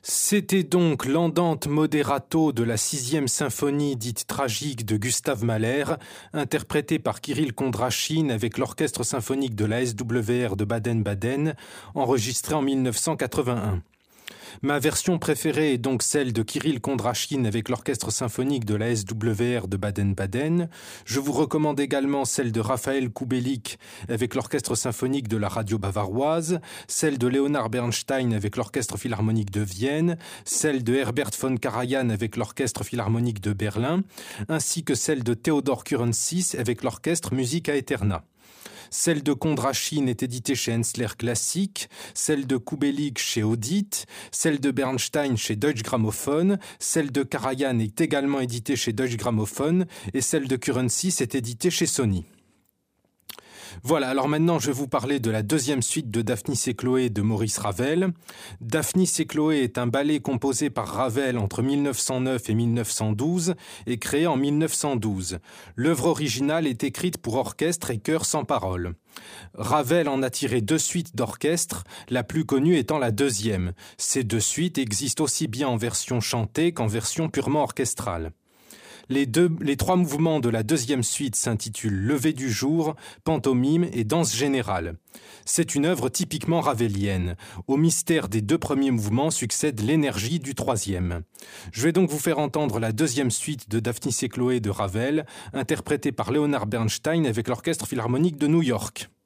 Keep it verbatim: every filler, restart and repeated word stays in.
C'était donc l'andante moderato de la sixième symphonie dite tragique de Gustav Mahler, interprétée par Kirill Kondrachine avec l'orchestre symphonique de la S W R de Baden-Baden, enregistrée en mille neuf cent quatre-vingt-un. Ma version préférée est donc celle de Kirill Kondrachine avec l'orchestre symphonique de la S W R de Baden-Baden. Je vous recommande également celle de Raphaël Kubelik avec l'orchestre symphonique de la radio bavaroise, celle de Leonard Bernstein avec l'orchestre philharmonique de Vienne, celle de Herbert von Karajan avec l'orchestre philharmonique de Berlin, ainsi que celle de Theodor Kurensis avec l'orchestre Musica Eterna. Celle de Kondrachine est éditée chez Hensler Classic, celle de Kubelik chez Audit, celle de Bernstein chez Deutsche Grammophon, celle de Karajan est également éditée chez Deutsche Grammophon et celle de Kurensis est éditée chez Sony. Voilà, alors maintenant je vais vous parler de la deuxième suite de Daphnis et Chloé de Maurice Ravel. Daphnis et Chloé est un ballet composé par Ravel entre mille neuf cent neuf et mille neuf cent douze et créé en mille neuf cent douze. L'œuvre originale est écrite pour orchestre et chœur sans parole. Ravel en a tiré deux suites d'orchestre, la plus connue étant la deuxième. Ces deux suites existent aussi bien en version chantée qu'en version purement orchestrale. Les, deux, les trois mouvements de la deuxième suite s'intitulent Lever du jour, Pantomime et Danse générale. C'est une œuvre typiquement ravelienne. Au mystère des deux premiers mouvements succède l'énergie du troisième. Je vais donc vous faire entendre la deuxième suite de Daphnis et Chloé de Ravel, interprétée par Leonard Bernstein avec l'orchestre philharmonique de New York.